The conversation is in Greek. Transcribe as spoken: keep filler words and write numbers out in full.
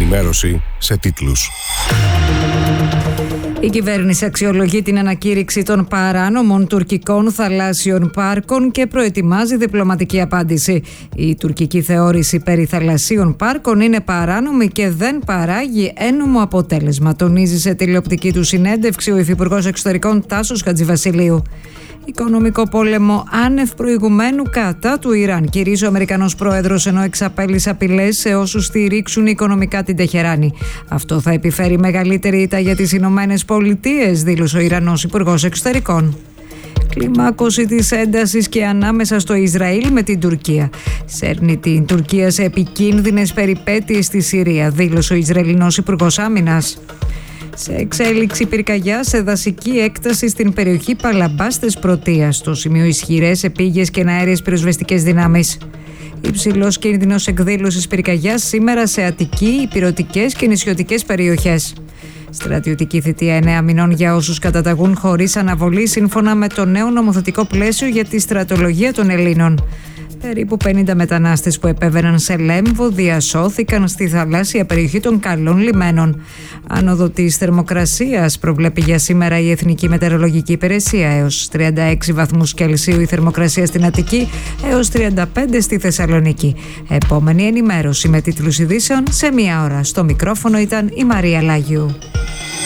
ενημέρωση σε τίτλους. Η κυβέρνηση αξιολογεί την ανακήρυξη των παράνομων τουρκικών θαλάσσιων πάρκων και προετοιμάζει διπλωματική απάντηση. Η τουρκική θεώρηση περί θαλασσίων πάρκων είναι παράνομη και δεν παράγει ένομο αποτέλεσμα, τονίζει σε τηλεοπτική του συνέντευξη ο Υφυπουργός Εξωτερικών Τάσος Χατζηβασιλείου. Οικονομικό πόλεμο άνευ προηγουμένου κατά του Ιράν, κηρύσσει ο Αμερικανός πρόεδρος, ενώ εξαπέλει απειλές σε όσους στηρίξουν οικονομικά την Τεχεράνη. Αυτό θα επιφέρει μεγαλύτερη ήττα για τις Ηνωμένες Πολιτείες, δήλωσε ο Ιρανός Υπουργός Εξωτερικών. Κλιμάκωση της έντασης και ανάμεσα στο Ισραήλ με την Τουρκία. Σέρνει την Τουρκία σε επικίνδυνες περιπέτειες στη Συρία, δήλωσε ο Ισραηλινός Υπουργός Άμυνας. Σε εξέλιξη πυρκαγιά σε δασική έκταση στην περιοχή Παλαμπάστες Πρωτείας. Στο σημείο ισχυρές επίγειες και αέριες πυροσβεστικές δυνάμεις. Υψηλός κίνδυνος εκδήλωσης πυρκαγιάς σήμερα σε Αττική, ηπειρωτικές και νησιωτικές περιοχές. Στρατιωτική θητεία εννέα μηνών για όσους καταταγούν χωρίς αναβολή σύμφωνα με το νέο νομοθετικό πλαίσιο για τη στρατολογία των Ελλήνων. Περίπου πενήντα μετανάστες που επέβαιναν σε Λέμβο διασώθηκαν στη θαλάσσια περιοχή των Καλών Λιμένων. Άνοδο της θερμοκρασίας προβλέπει για σήμερα η Εθνική Μετεωρολογική Υπηρεσία. Έως τριάντα έξι βαθμούς Κελσίου η θερμοκρασία στην Αττική, έως τριάντα πέντε στη Θεσσαλονίκη. Επόμενη ενημέρωση με τίτλους ειδήσεων σε μία ώρα. Στο μικρόφωνο ήταν η Μαρία Λάγιου.